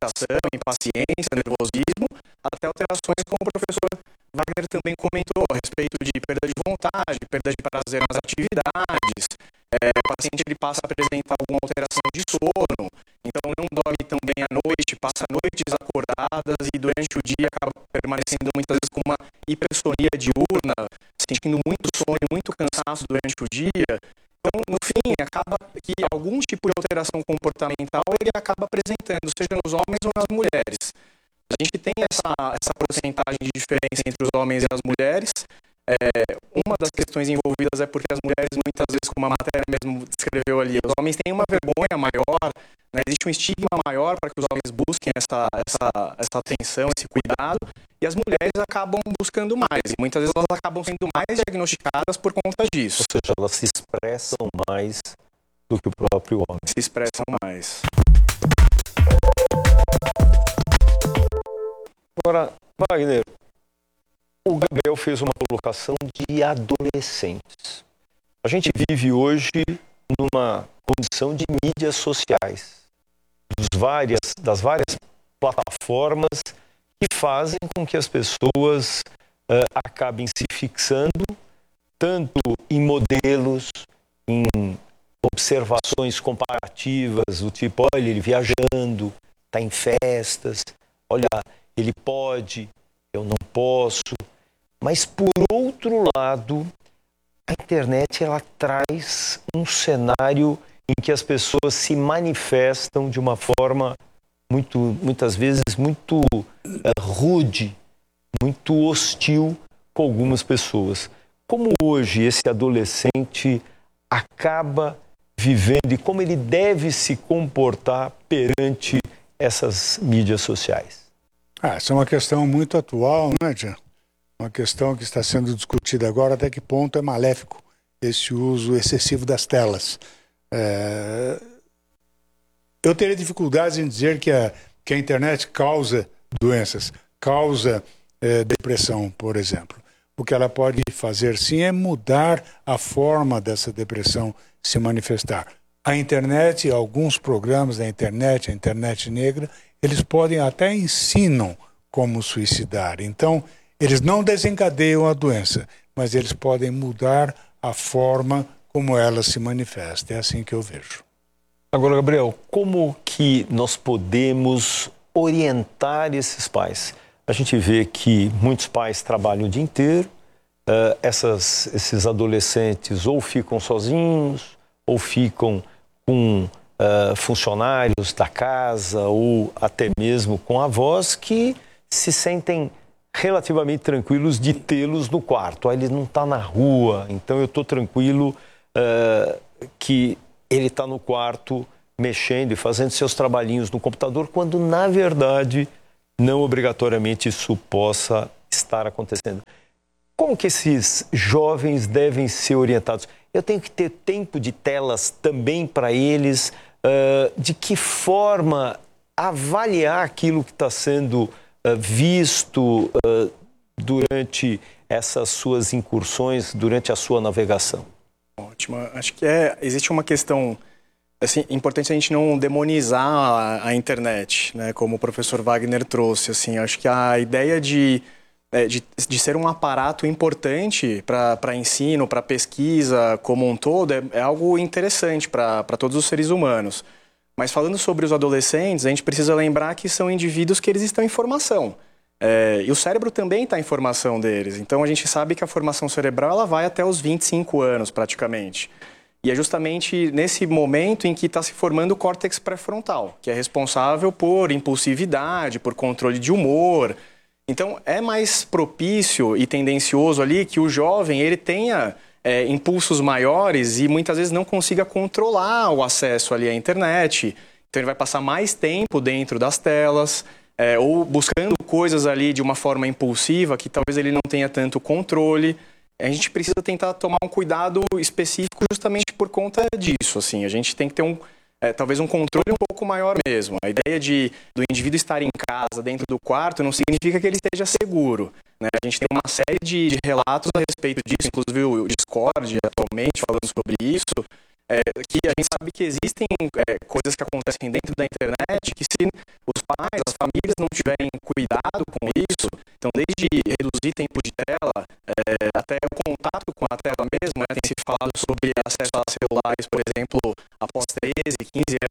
irritação, impaciência, nervosismo, até alterações como o professor Wagner também comentou a respeito de perda de vontade, perda de prazer nas atividades. O paciente ele passa a apresentar alguma alteração de sono, então não dorme tão bem à noite, passa noites acordadas e durante o dia acaba permanecendo muitas vezes com uma hipersonia diurna, sentindo muito sono e muito cansaço durante o dia. Então, no fim, acaba que algum tipo de alteração comportamental ele acaba apresentando, seja nos homens ou nas mulheres. A gente tem essa porcentagem de diferença entre os homens e as mulheres. Uma das questões envolvidas é porque as mulheres, muitas vezes, como a matéria mesmo descreveu ali, os homens têm uma vergonha maior, né? Existe um estigma maior para que os homens busquem essa atenção, esse cuidado, e as mulheres acabam buscando mais. E muitas vezes elas acabam sendo mais diagnosticadas por conta disso. Ou seja, elas se expressam mais do que o próprio homem. Se expressam mais. Agora, Wagner, o Gabriel fez uma colocação de adolescentes. A gente vive hoje numa condição de mídias sociais, das várias plataformas que fazem com que as pessoas acabem se fixando tanto em modelos, em observações comparativas, do tipo, olha, ele viajando, está em festas, olha, ele pode, eu não posso. Mas, por outro lado, a internet ela traz um cenário em que as pessoas se manifestam de uma forma muitas vezes muito rude, muito hostil com algumas pessoas. Como hoje esse adolescente acaba vivendo e como ele deve se comportar perante essas mídias sociais? Essa é uma questão muito atual, né, Jean? Uma questão que está sendo discutida agora, até que ponto é maléfico esse uso excessivo das telas. Eu teria dificuldades em dizer que a internet causa doenças, causa depressão, por exemplo. O que ela pode fazer, sim, é mudar a forma dessa depressão se manifestar. A internet, alguns programas da internet, a internet negra, eles podem até ensinam como suicidar. Então, eles não desencadeiam a doença, mas eles podem mudar a forma como ela se manifesta. É assim que eu vejo. Agora, Gabriel, como que nós podemos orientar esses pais? A gente vê que muitos pais trabalham o dia inteiro, esses adolescentes ou ficam sozinhos, ou ficam com funcionários da casa, ou até mesmo com avós que se sentem relativamente tranquilos de tê-los no quarto. Ele não está na rua, então eu estou tranquilo que ele está no quarto mexendo e fazendo seus trabalhinhos no computador, quando na verdade não obrigatoriamente isso possa estar acontecendo. Como que esses jovens devem ser orientados? Eu tenho que ter tempo de telas também para eles? De que forma avaliar aquilo que está sendo visto durante essas suas incursões, durante a sua navegação? Ótimo. Acho que existe uma questão assim, importante a gente não demonizar a internet, né? Como o professor Wagner trouxe. Assim, acho que a ideia de ser um aparato importante para ensino, para pesquisa como um todo, é algo interessante para todos os seres humanos. Mas falando sobre os adolescentes, a gente precisa lembrar que são indivíduos que eles estão em formação. E o cérebro também está em formação deles. Então a gente sabe que a formação cerebral ela vai até os 25 anos praticamente. E é justamente nesse momento em que está se formando o córtex pré-frontal, que é responsável por impulsividade, por controle de humor. Então é mais propício e tendencioso ali que o jovem ele tenha impulsos maiores e muitas vezes não consiga controlar o acesso ali à internet. Então ele vai passar mais tempo dentro das telas, ou buscando coisas ali de uma forma impulsiva que talvez ele não tenha tanto controle. A gente precisa tentar tomar um cuidado específico justamente por conta disso. Assim. A gente tem que ter talvez um controle um pouco maior mesmo. A ideia do indivíduo estar em casa, dentro do quarto, não significa que ele esteja seguro. Né? A gente tem uma série de relatos a respeito disso, inclusive o Discord atualmente falando sobre isso, que a gente sabe que existem coisas que acontecem dentro da internet que se os pais, as famílias não tiverem cuidado com isso, então desde reduzir tempo de tela, até o contato com a tela mesmo, tem se falado sobre acesso a celulares, por exemplo, após 13, 15